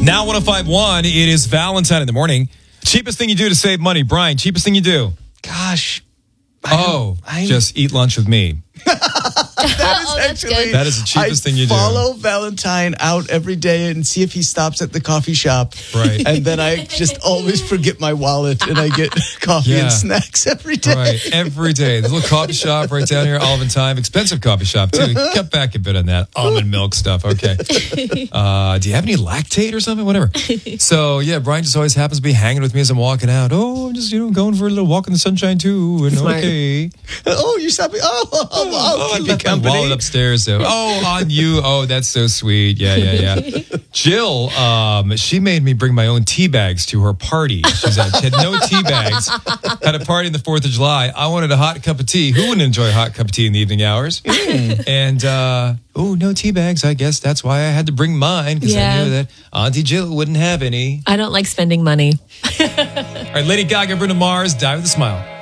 Now 105.1, it is Valentine in the morning. Cheapest thing you do to save money. Brian, cheapest thing you do? Gosh. Just eat lunch with me. That is the cheapest thing you do. I follow Valentine out every day and see if he stops at the coffee shop. Right. And then I just always forget my wallet and I get coffee and snacks every day. Right, every day. There's a little coffee shop right down here, Olive and Thyme. Expensive coffee shop, too. Cut back a bit on that. Almond milk stuff, okay. Do you have any lactate or something? Whatever. So, yeah, Brian just always happens to be hanging with me as I'm walking out. Oh, I'm just, going for a little walk in the sunshine, too. And okay. Oh, you're stopping. I'll keep you company. My wallet upstairs. So. Oh, on you. Oh, that's so sweet. Yeah. Jill, she made me bring my own tea bags to her party. She had no tea bags. Had a party on the 4th of July. I wanted a hot cup of tea. Who wouldn't enjoy a hot cup of tea in the evening hours? And, no tea bags. I guess that's why I had to bring mine, because I knew that Auntie Jill wouldn't have any. I don't like spending money. All right, Lady Gaga, Bruno Mars, Die With a Smile.